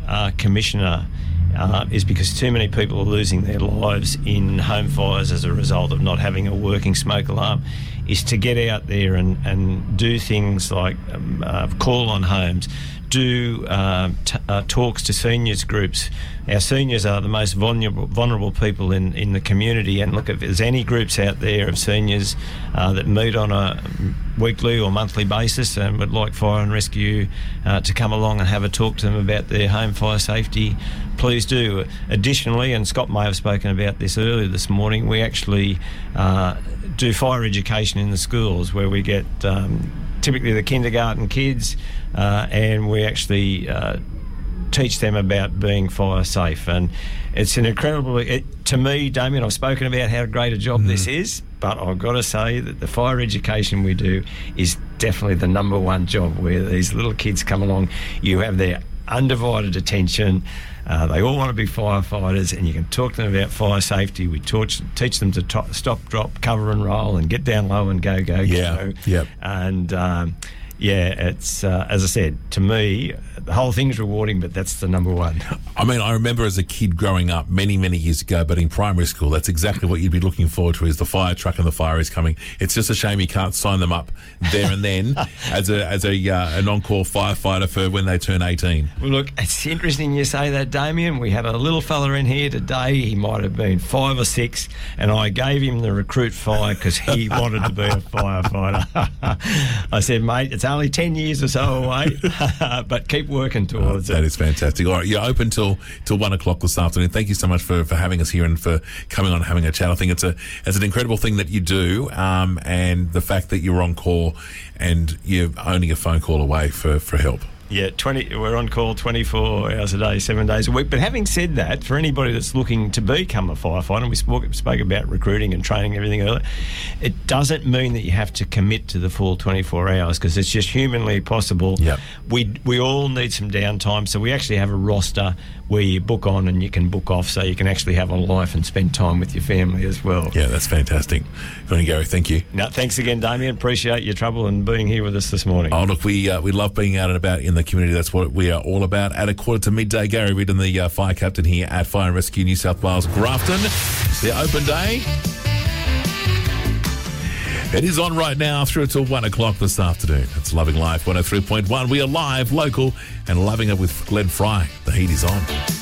commissioner is because too many people are losing their lives in home fires as a result of not having a working smoke alarm, is to get out there and do things like call on homes, do talks to seniors groups. Our seniors are the most vulnerable people in the community, and look, if there's any groups out there of seniors that meet on a weekly or monthly basis and would like fire and rescue to come along and have a talk to them about their home fire safety, please do. Additionally, and Scott may have spoken about this earlier this morning, we actually do fire education in the schools where we get typically the kindergarten kids and we actually teach them about being fire safe. And it's an incredibly, to me, Damien, I've spoken about how great a job this is, but I've got to say that the fire education we do is definitely the number one job, where these little kids come along, you have their undivided attention. They all want to be firefighters, and you can talk to them about fire safety. We teach them to stop, drop, cover and roll, and get down low and go. Yeah. And it's as I said, to me, the whole thing's rewarding, but that's the number one. I mean, I remember as a kid growing up many, many years ago, but in primary school, that's exactly what you'd be looking forward to, is the fire truck and the fire is coming. It's just a shame you can't sign them up there and then as an on-call firefighter for when they turn 18. Well, look, it's interesting you say that, Damien. We had a little fella in here today. He might have been 5 or 6, and I gave him the recruit fire because he wanted to be a firefighter. I said, mate, it's only 10 years or so away, but keep working towards it. That is fantastic. All right, you're open till 1 o'clock this afternoon. Thank you so much for having us here and for coming on and having a chat. I think it's an incredible thing that you do, and the fact that you're on call and you're only a phone call away for help. Yeah, we're on call 24 hours a day, 7 days a week. But having said that, for anybody that's looking to become a firefighter, we spoke about recruiting and training and everything earlier, it doesn't mean that you have to commit to the full 24 hours, because it's just humanly possible. Yep. We all need some downtime, so we actually have a roster where you book on and you can book off, so you can actually have a life and spend time with your family as well. Yeah, that's fantastic. Good on you, Gary. Thank you. No, thanks again, Damien. Appreciate your trouble and being here with us this morning. Oh, look, we love being out and about in the community. That's what we are all about. At 1:45, Gary Ridden, the fire captain here at Fire and Rescue New South Wales Grafton. It's their open day. It is on right now through till 1 o'clock this afternoon. It's Loving Life 103.1. We are live, local, and loving it with Glenn Fry. The heat is on.